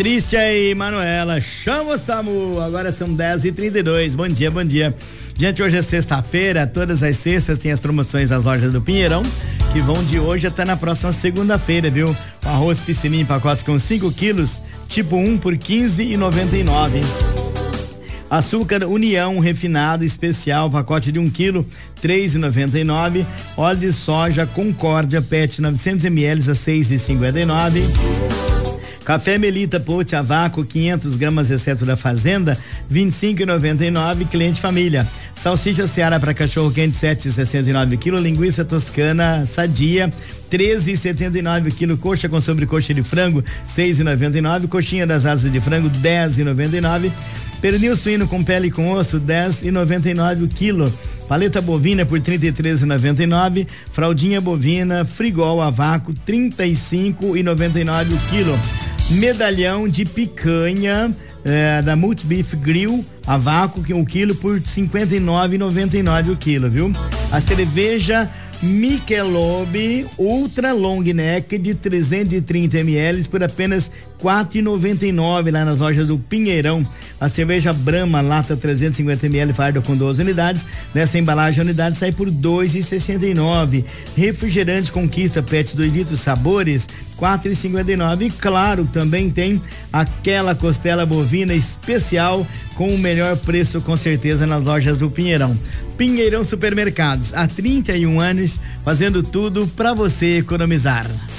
Patrícia e Manuela, chama o SAMU. Agora são 10h32. Bom dia, bom dia. Gente, hoje é sexta-feira, todas as sextas tem as promoções das lojas do Pinheirão, que vão de hoje até na próxima segunda-feira, viu? O arroz piscininha em pacotes com 5 quilos, tipo 1 por R$15,99. Açúcar União refinado especial, pacote de 1 quilo, R$3,99. Óleo de soja Concórdia PET 900 ml a R$6,59. Café Melita Pote a vácuo 500 gramas exceto da Fazenda, R$25,99. Cliente família. Salsicha Seara para cachorro quente 7,69 kg. Linguiça toscana sadia R$13,79 kg. Coxa com sobrecoxa de frango R$6,99. Coxinha das asas de frango R$10,99. Pernil suíno com pele e com osso R$10,99 o quilo. Paleta bovina por R$33,99. Fraldinha bovina Frigol a vácuo R$35,99 o quilo. Medalhão de picanha da Multibeef Grill a vácuo que 1 quilo por R$59,99 o quilo, viu? A cerveja Michelob Ultra Long Neck de 330 ml por apenas R$4,99 lá nas lojas do Pinheirão. A cerveja Brahma lata 350 ml fardo com 12 unidades. Nessa embalagem a unidade sai por R$2,69. Refrigerante Conquista PET 2 litros sabores R$4,59. E claro, também tem aquela costela bovina especial com o melhor preço com certeza nas lojas do Pinheirão. Pinheirão Supermercados, há 31 anos fazendo tudo para você economizar.